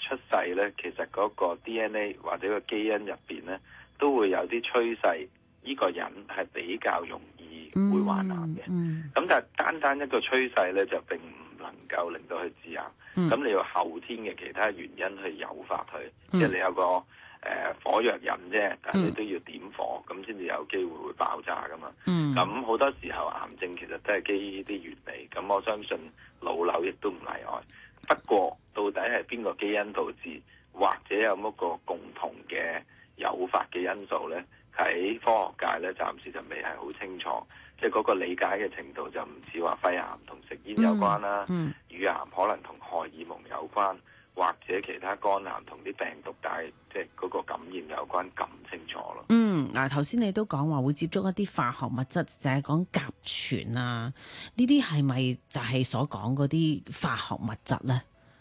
出世咧，其實嗰個 DNA 或者個基因入邊咧，都會有啲趨勢，呢個人係比較容易會患癌嘅。咁但係單單一個趨勢咧，就並唔能夠令到佢致癌。咁你要後天嘅其他原因去誘發佢，即係你有個火藥引啫，但係你都要點火，咁先至有機會會爆炸噶嘛。咁好多時候癌症其實都係基於呢啲原理，咁我相信腦瘤亦都唔例外。不過到底係邊個基因導致，或者有乜個共同嘅誘發嘅因素呢？喺科學界咧暫時就未係好清楚，即係嗰個理解嘅程度就唔似話肺癌同食煙有關啦，乳癌可能同荷爾蒙有關，或者其他肝癌同啲病毒帶即係嗰個感染有關咁清楚咯。 嗱頭先你都講話會接觸一啲化學物質，就係講甲醛啊，呢啲係咪就係所講嗰啲化學物質咧？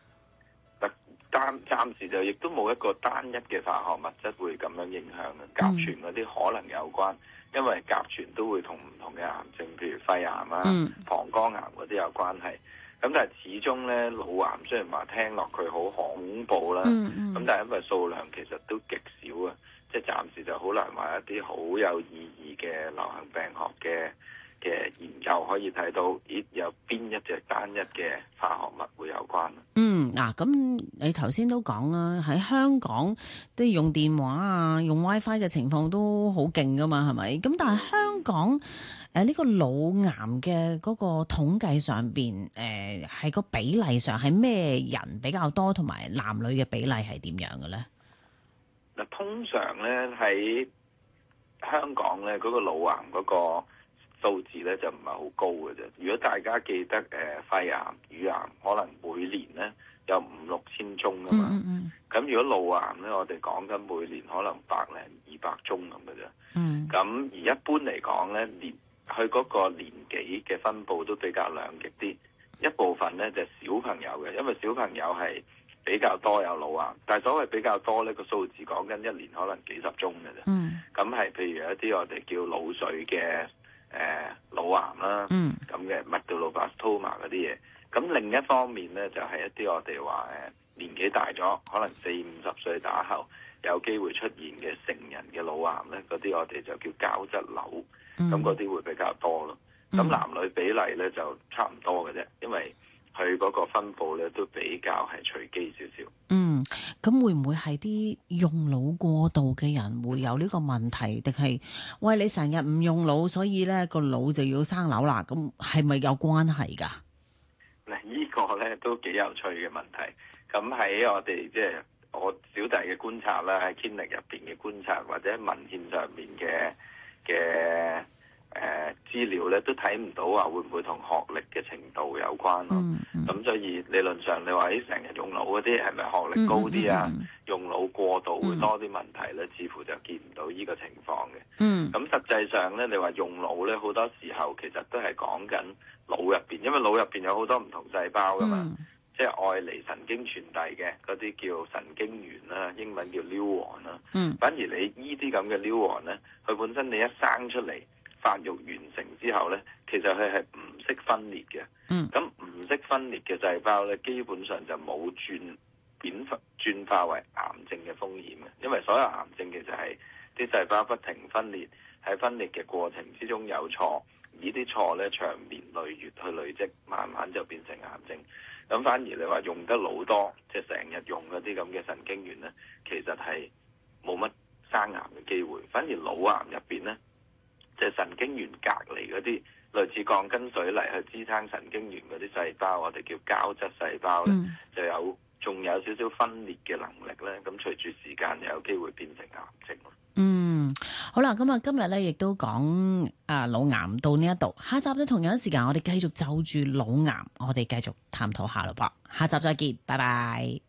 暫時就亦都冇一個單一嘅化學物質會咁樣影響嘅。甲醛嗰啲可能有關，因為甲醛都會同唔同嘅癌症，譬如肺癌啊、膀胱癌嗰啲有關係。咁但係始終咧，腦癌雖然話聽落佢好恐怖啦，咁但係因為數量其實都極少啊，即係暫時就好難話一啲好有意義嘅流行病學嘅研究可以睇到，咦有邊一隻單一嘅化學物會有關？ 咁你頭先都講啦，喺香港都用電話啊、用 WiFi 嘅情況都好勁噶嘛，係咪？咁但係香港呢個腦癌嘅嗰個統計上邊，係個比例上係咩人比較多，同埋男女嘅比例係點樣嘅咧？ 嗱，通常咧喺香港咧嗰個腦癌嗰個數字咧就唔係好高嘅啫。如果大家記得肺癌、乳癌，可能每年咧有5-6千宗噶嘛。咁如果腦癌咧，我哋講緊每年可能100零200宗咁嘅啫。咁而一般嚟講咧，佢嗰個年紀嘅分佈都比較兩極啲。一部分咧就係小朋友嘅，因為小朋友係比較多有腦癌，但係所謂比較多呢個數字講緊一年可能幾十宗嘅啫。咁係譬如一啲我哋叫腦髓嘅腦癌啦，咁嘅 medulloblastoma 嗰啲嘢。咁另一方面咧就係一啲我哋話年紀大咗，可能40-50歲打後有機會出現嘅成人嘅腦癌咧，嗰啲我哋就叫膠質瘤，咁嗰啲會比較多咯。咁男女比例咧就差唔多嘅啫，因為佢嗰個分佈咧都比較係隨機少少。 咁會唔會係啲用腦過度嘅人會有呢個問題？定係喂你成日唔用腦，所以咧個腦就要生瘤啦？咁係咪有關係㗎？ 嗱，呢個咧都幾有趣嘅問題。咁喺我哋即係我小弟嘅觀察啦，喺 clinic 入邊嘅觀察，或者文獻上面嘅資料咧，都睇唔到話會唔會同學歷嘅程度有關咯。咁所以理論上你話成日用腦嗰啲係咪學歷高啲啊？用腦過度會多啲問題咧，似乎就見唔到呢個情況嘅。咁實際上咧，你話用腦咧，好多時候其實都係講緊腦入邊，因為腦入邊有好多唔同細胞噶嘛，即係愛嚟神經傳遞嘅嗰啲叫神經元啦，英文叫 neuron 啦。反而你呢啲咁嘅 neuron咧，佢本身你一生出嚟發育完成之後咧，其實佢係唔識分裂嘅。咁唔識分裂嘅細胞咧，基本上就冇轉化為癌症嘅風險嘅，因為所有癌症其實係啲細胞不停分裂，喺分裂嘅過程之中有錯，而啲錯咧長年累月去累積，慢慢就變成癌症。咁反而你話用得腦多，即係成日用嗰啲咁嘅神經元咧，其實係冇乜生癌嘅機會。反而腦癌入邊咧，即係神經元隔離嗰啲類似鋼筋水泥去支撐神經元嗰啲細胞，我哋叫膠質細胞咧，仲有少少分裂嘅能力咧。咁隨住時間有機會變成癌症。 好啦，咁啊今日咧亦都講腦癌到呢一度，下集咧同樣時間我哋繼續就住腦癌，我哋繼續探討下咯噃。下集再見，拜拜。